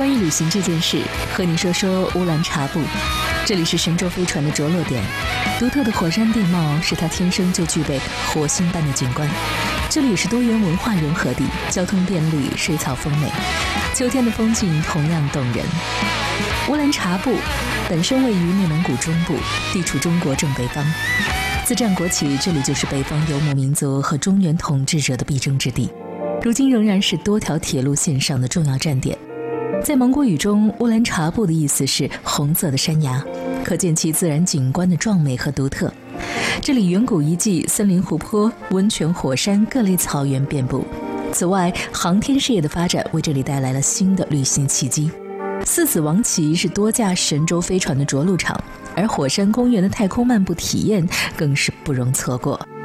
关于旅行这件事，和你说说乌兰察布。这里是神舟飞船的着陆点，独特的火山地貌使它天生就具备火星般的景观。这里也是多元文化融合地，交通便利，水草丰美，秋天的风景同样动人。乌兰察布本身位于内蒙古中部，地处中国正北方。自战国起，这里就是北方游牧民族和中原统治者的必争之地，如今仍然是多条铁路线上的重要站点。在蒙古语中，乌兰察布的意思是红色的山崖，可见其自然景观的壮美和独特。这里远古遗迹、森林、湖泊、温泉、火山，各类草原遍布。此外，航天事业的发展为这里带来了新的旅行契机。四子王旗是多架神舟飞船的着陆场，而火山公园的太空漫步体验更是不容错过。